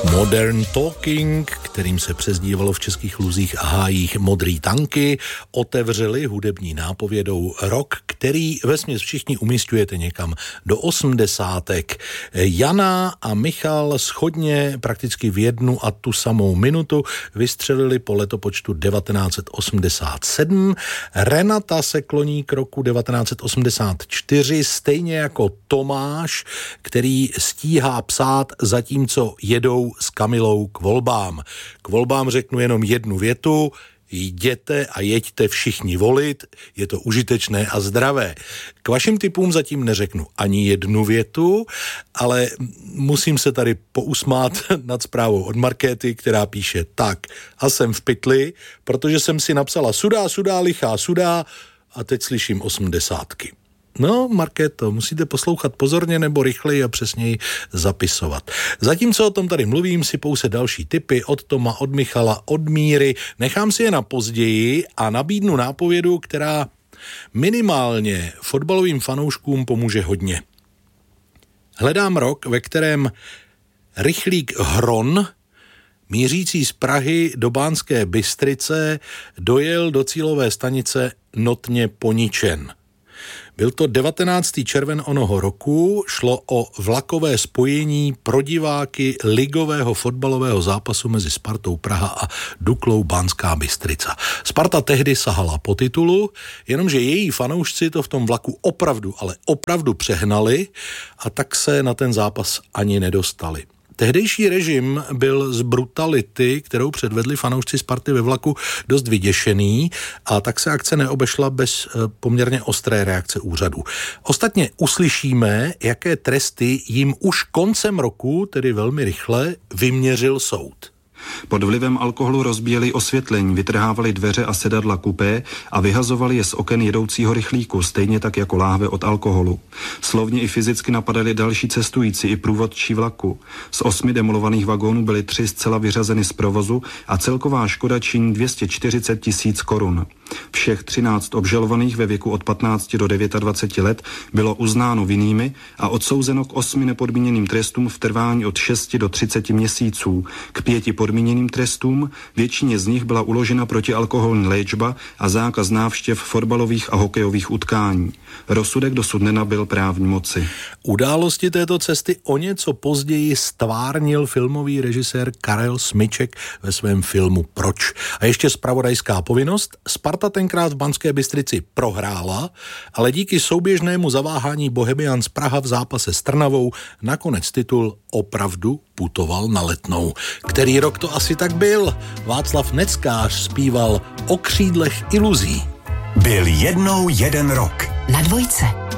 Modern Talking, kterým se přezdívalo v českých luzích a hájích Modrý tanky, otevřeli hudební nápovědou rok, který vesměs všichni umísťujete někam do 80. Jana a Michal shodně prakticky v jednu a tu samou minutu vystřelili po letopočtu 1987. Renata se kloní k roku 1984, stejně jako Tomáš, který stíhá psát, zatímco jedou s Kamilou k volbám. K volbám řeknu jenom jednu větu: jděte a jeďte všichni volit, je to užitečné a zdravé. K vašim tipům zatím neřeknu ani jednu větu, ale musím se tady pousmát nad zprávou od Markéty, která píše tak: a jsem v pytli, protože jsem si napsala sudá, sudá, lichá, sudá a teď slyším 80. No, Markéto, musíte poslouchat pozorně nebo rychleji a přesněji zapisovat. Zatímco o tom tady mluvím, sypou se další tipy od Toma, od Michala, od Míry. Nechám si je na později a nabídnu nápovědu, která minimálně fotbalovým fanouškům pomůže hodně. Hledám rok, ve kterém rychlík Hron, mířící z Prahy do Banské Bystrice, dojel do cílové stanice notně poničen. Byl to 19. červen onoho roku, šlo o vlakové spojení pro diváky ligového fotbalového zápasu mezi Spartou Praha a Duklou Banská Bystrica. Sparta tehdy sahala po titulu, jenomže její fanoušci to v tom vlaku opravdu, ale opravdu přehnali a tak se na ten zápas ani nedostali. Tehdejší režim byl z brutality, kterou předvedli fanoušci Sparty ve vlaku, dost vyděšený a tak se akce neobešla bez poměrně ostré reakce úřadů. Ostatně uslyšíme, jaké tresty jim už koncem roku, tedy velmi rychle, vyměřil soud. Pod vlivem alkoholu rozbíjeli osvětlení, vytrhávali dveře a sedadla kupé a vyhazovali je z oken jedoucího rychlíku, stejně tak jako láhve od alkoholu. Slovně i fyzicky napadali další cestující i průvodčí vlaku. Z 8 demolovaných vagónů byly 3 zcela vyřazeny z provozu a celková škoda činí 240 000 korun. Všech 13 obžalovaných ve věku od 15 do 29 let bylo uznáno vinnými a odsouzeno k 8 nepodmíněným trestům v trvání od 6 do 30 měsíců. K 5 podmíněným trestům, většině z nich byla uložena protialkoholní léčba a zákaz návštěv fotbalových a hokejových utkání. Rozsudek dosud nenabyl právní moci. Události této cesty o něco později stvárnil filmový režisér Karel Smyček ve svém filmu Proč. A ještě zpravodajská povinnost: Sparta tenkrát v Banské Bystrici prohrála, ale díky souběžnému zaváhání Bohemians Praha v zápase s Trnavou nakonec titul opravdu putoval na Letnou. Který rok to asi tak byl? Václav Neckář zpíval O křídlech iluzí. Byl jednou jeden rok. Na Dvojce.